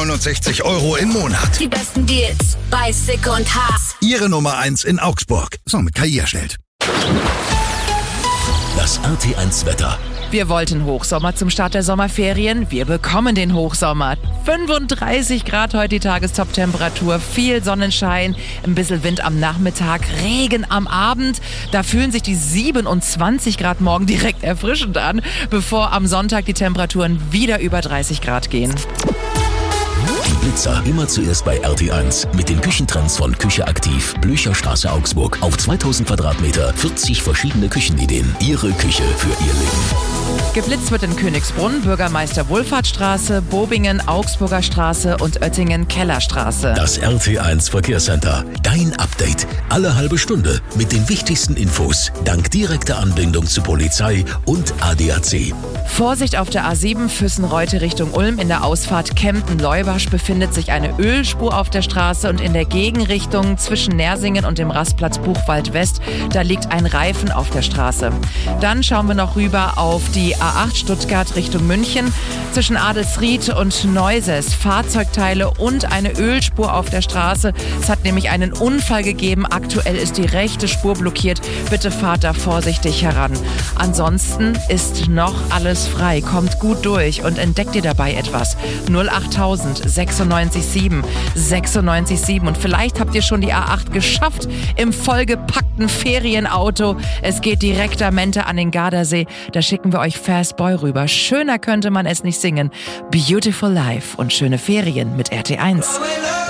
69 € im Monat. Die besten Deals bei Sicko und Haas. Ihre Nummer 1 in Augsburg. So, mit KI erstellt. Das RT1 Wetter. Wir wollten Hochsommer zum Start der Sommerferien. Wir bekommen den Hochsommer. 35 Grad heute die Tagestop-Temperatur, viel Sonnenschein, ein bisschen Wind am Nachmittag, Regen am Abend. Da fühlen sich die 27 Grad morgen direkt erfrischend an, bevor am Sonntag die Temperaturen wieder über 30 Grad gehen. Die Blitzer immer zuerst bei RT1 mit den Küchentrends von Küche aktiv, Blücherstraße Augsburg. Auf 2000 Quadratmeter, 40 verschiedene Küchenideen. Ihre Küche für Ihr Leben. Geblitzt wird in Königsbrunn, Bürgermeister Wohlfahrtsstraße, Bobingen, Augsburger Straße und Oettingen, Kellerstraße. Das RT1 Verkehrscenter. Dein Update. Alle halbe Stunde mit den wichtigsten Infos. Dank direkter Anbindung zu Polizei und ADAC. Vorsicht auf der A7 Füssen-Reute Richtung Ulm. In der Ausfahrt Kempten-Leubasch befindet sich eine Ölspur auf der Straße und in der Gegenrichtung zwischen Nersingen und dem Rastplatz Buchwald West, da liegt ein Reifen auf der Straße. Dann schauen wir noch rüber auf die A8 Stuttgart Richtung München. Zwischen Adelsried und Neuses Fahrzeugteile und eine Ölspur auf der Straße. Es hat nämlich einen Unfall gegeben. Aktuell ist die rechte Spur blockiert. Bitte fahrt da vorsichtig heran. Ansonsten ist noch alles frei. Kommt gut durch und entdeckt ihr dabei etwas. 08000 96 7 96 7. Und vielleicht habt ihr schon die A8 geschafft im vollgepackten Ferienauto. Es geht direkt am Mente an den Gardasee. Da schicken wir euch Fast Boy rüber. Schöner könnte man es nicht singen. Beautiful Life und schöne Ferien mit RT1.